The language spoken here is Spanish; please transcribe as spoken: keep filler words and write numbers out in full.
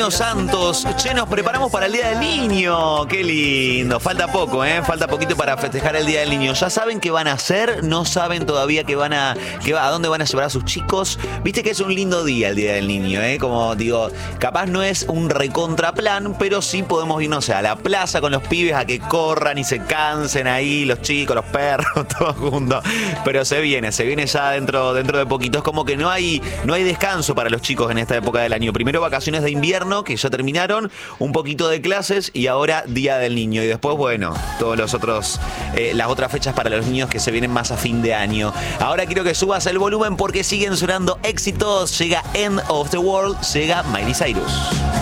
Romano Santos. Che, nos preparamos para el Día del Niño. Qué lindo. Falta poco, ¿eh? Falta poquito para festejar el Día del Niño. ¿Ya saben qué van a hacer? ¿No saben todavía qué van a, qué va, a dónde van a llevar a sus chicos? Viste que es un lindo día el Día del Niño, ¿eh? Como digo, capaz no es un recontraplan, pero sí podemos ir, no sé, a la plaza con los pibes a que corran y se cansen ahí, los chicos, los perros, todos juntos. Pero se viene, se viene ya dentro, dentro de poquito. Es como que no hay, no hay descanso para los chicos en esta época del año. Primero vacaciones de invierno, que ya terminaron, un poquito de clases y ahora Día del Niño. Y después, bueno, todos los otros, eh, las otras fechas para los niños que se vienen más a fin de año. Ahora quiero que subas el volumen porque siguen sonando éxitos. Llega End of the World, llega Miley Cyrus.